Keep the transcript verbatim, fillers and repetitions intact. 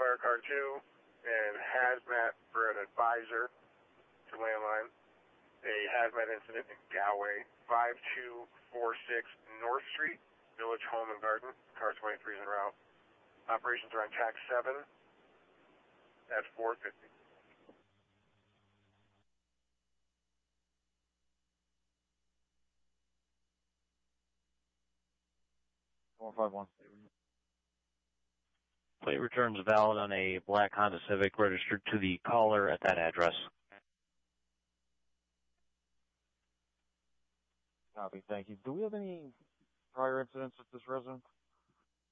Wire Car two and Hazmat for an advisor to landline. A hazmat incident in Galway, five two four six North Street, Village Home and Garden. Car twenty-three is en route. Operations are on tack seven at four fifty. one five one. Plate returns valid on a black Honda Civic registered to the caller at that address. Copy, thank you. Do we have any prior incidents with this resident?